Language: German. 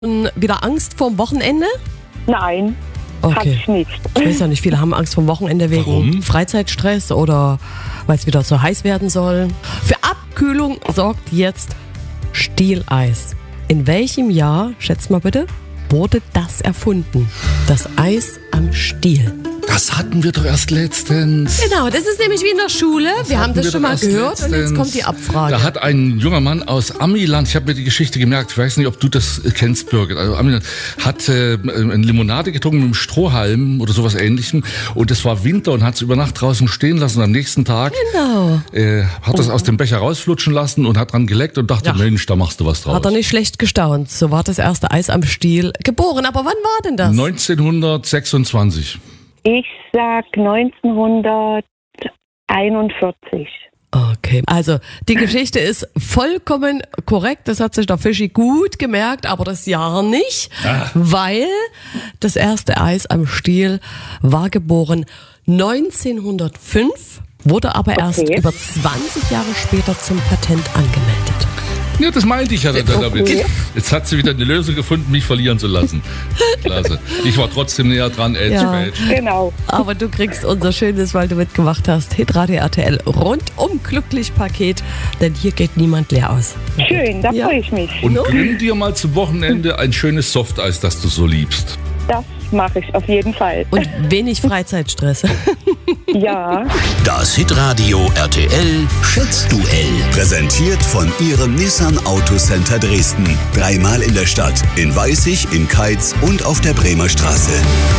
Wieder Angst vorm Wochenende? Nein, Okay. hab ich nicht. Ich weiß ja nicht, viele haben Angst vorm Wochenende wegen Warum? Freizeitstress oder weil es wieder zu heiß werden soll. Für Abkühlung sorgt jetzt Stieleis. In welchem Jahr, schätzt mal bitte, wurde das erfunden? Das Eis am Stiel. Das hatten wir doch erst letztens. Genau, das ist nämlich wie in der Schule. Wir haben das schon mal gehört und jetzt kommt die Abfrage. Da hat ein junger Mann aus Amiland, ich habe mir die Geschichte gemerkt, ich weiß nicht, ob du das kennst, Birgit, also Amiland, hat eine Limonade getrunken mit einem Strohhalm oder sowas Ähnlichem und es war Winter und hat es über Nacht draußen stehen lassen und am nächsten Tag hat das aus dem Becher rausflutschen lassen und hat dran geleckt und dachte, Ja. Mensch, da machst du was draus. Hat er nicht schlecht gestaunt. So war das erste Eis am Stiel geboren. Aber wann war denn das? 1926. Ich sag 1941. Okay, also die Geschichte ist vollkommen korrekt. Das hat sich der Fischi gut gemerkt, aber das Jahr nicht, weil das erste Eis am Stiel war geboren 1905, wurde aber erst über 20 Jahre später zum Patent angemeldet. Ja, das meinte ich ja damit. Okay. Jetzt hat sie wieder eine Lösung gefunden, mich verlieren zu lassen. Klasse. Ich war trotzdem näher dran, spät. Genau. Aber du kriegst unser schönes, weil du mitgemacht hast, Hitradio RTL rundum glücklich Paket, denn hier geht niemand leer aus. Schön, da Ja. freue ich mich. Und gönn dir mal zum Wochenende ein schönes Softeis, das du so liebst. Das mache ich auf jeden Fall. Und wenig Freizeitstress. Ja. Das Hitradio RTL Schätzduell. Präsentiert von Ihrem Nissan Autocenter Dresden. 3-mal in der Stadt, in Weißig, in Keitz und auf der Bremer Straße.